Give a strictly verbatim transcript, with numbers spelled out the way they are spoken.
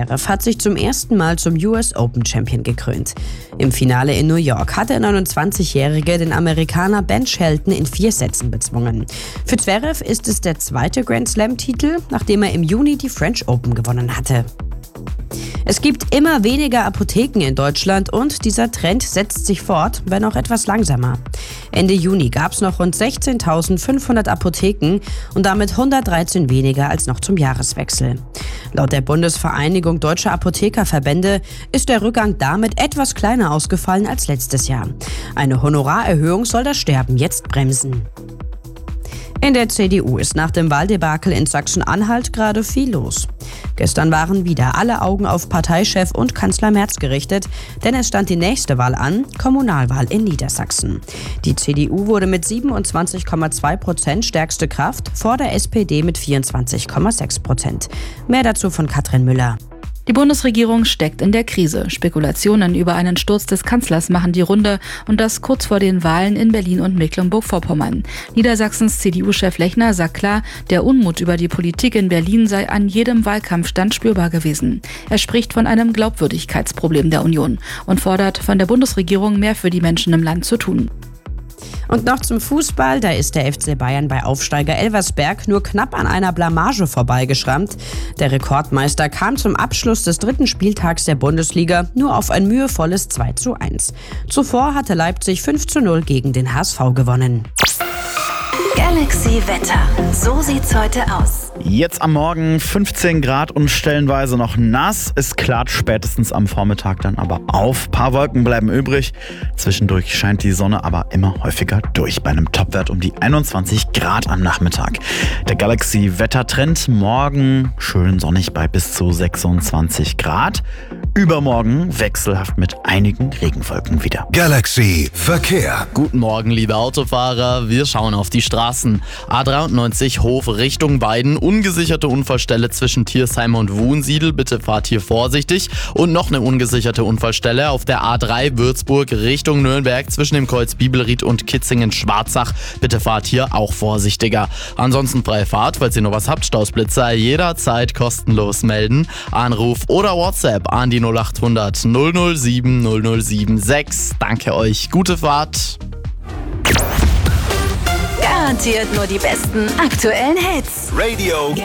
Zverev hat sich zum ersten Mal zum U S Open Champion gekrönt. Im Finale in New York hat der neunundzwanzigjährige den Amerikaner Ben Shelton in vier Sätzen bezwungen. Für Zverev ist es der zweite Grand Slam-Titel, nachdem er im Juni die French Open gewonnen hatte. Es gibt immer weniger Apotheken in Deutschland und dieser Trend setzt sich fort, wenn auch etwas langsamer. Ende Juni gab es noch rund sechzehntausendfünfhundert Apotheken und damit hundertdreizehn weniger als noch zum Jahreswechsel. Laut der Bundesvereinigung Deutscher Apothekerverbände ist der Rückgang damit etwas kleiner ausgefallen als letztes Jahr. Eine Honorarerhöhung soll das Sterben jetzt bremsen. In der C D U ist nach dem Wahldebakel in Sachsen-Anhalt gerade viel los. Gestern waren wieder alle Augen auf Parteichef und Kanzler Merz gerichtet, denn es stand die nächste Wahl an, Kommunalwahl in Niedersachsen. Die C D U wurde mit siebenundzwanzig Komma zwei Prozent stärkste Kraft, vor der S P D mit vierundzwanzig Komma sechs Prozent. Mehr dazu von Katrin Müller. Die Bundesregierung steckt in der Krise. Spekulationen über einen Sturz des Kanzlers machen die Runde und das kurz vor den Wahlen in Berlin und Mecklenburg-Vorpommern. Niedersachsens C D U-Chef Lechner sagt klar, der Unmut über die Politik in Berlin sei an jedem Wahlkampfstand spürbar gewesen. Er spricht von einem Glaubwürdigkeitsproblem der Union und fordert von der Bundesregierung mehr für die Menschen im Land zu tun. Und noch zum Fußball, da ist der F C Bayern bei Aufsteiger Elversberg nur knapp an einer Blamage vorbeigeschrammt. Der Rekordmeister kam zum Abschluss des dritten Spieltags der Bundesliga nur auf ein mühevolles zwei zu eins. Zuvor hatte Leipzig fünf zu null gegen den H S V gewonnen. Galaxy Wetter. So sieht's heute aus. Jetzt am Morgen fünfzehn Grad und stellenweise noch nass. Es klart spätestens am Vormittag dann aber auf. Ein paar Wolken bleiben übrig. Zwischendurch scheint die Sonne aber immer häufiger durch. Bei einem Topwert um die einundzwanzig Grad am Nachmittag. Der Galaxy-Wettertrend morgen schön sonnig bei bis zu sechsundzwanzig Grad. Übermorgen wechselhaft mit einigen Regenwolken wieder. Galaxy Verkehr. Guten Morgen, liebe Autofahrer. Wir schauen auf die Straßen. A dreiundneunzig Hof Richtung Weiden. Ungesicherte Unfallstelle zwischen Thiersheim und Wunsiedel. Bitte fahrt hier vorsichtig. Und noch eine ungesicherte Unfallstelle auf der A drei Würzburg Richtung Nürnberg zwischen dem Kreuz Bibelried und Kitzingen-Schwarzach. Bitte fahrt hier auch vorsichtiger. Ansonsten freie Fahrt, falls ihr noch was habt, Stausblitzer jederzeit kostenlos melden. Anruf oder WhatsApp an die null acht hundert null null sieben null null sieben sechs. Danke euch. Gute Fahrt. Garantiert nur die besten aktuellen Hits. Radio